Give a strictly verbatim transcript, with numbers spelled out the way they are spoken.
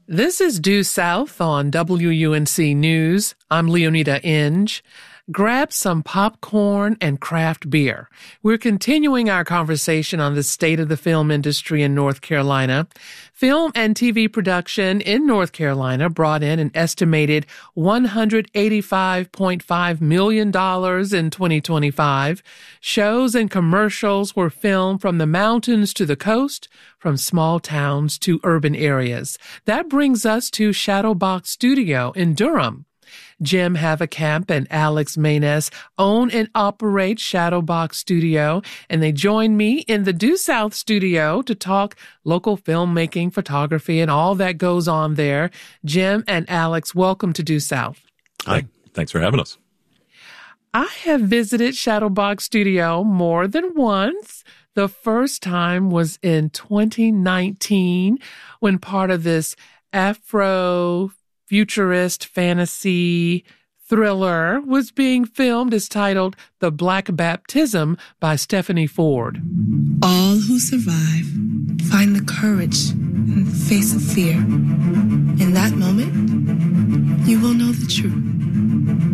This is Due South on W U N C News. I'm Leonida Inge. Grab some popcorn and craft beer. We're continuing our conversation on the state of the film industry in North Carolina. Film and T V production in North Carolina brought in an estimated one hundred eighty-five point five million dollars in twenty twenty-five. Shows and commercials were filmed from the mountains to the coast, from small towns to urban areas. That brings us to Shadowbox Studio in Durham. Jim Haverkamp and Alex Maynes own and operate Shadowbox Studio, and they join me in the Due South studio to talk local filmmaking, photography, and all that goes on there. Jim and Alex, welcome to Due South. Hi, thanks for having us. I have visited Shadowbox Studio more than once. The first time was in twenty nineteen when part of this Afro futurist fantasy thriller was being filmed. Is titled The Black Baptism by Stephanie Ford. All who survive find the courage in the face of fear. In that moment, you will know the truth.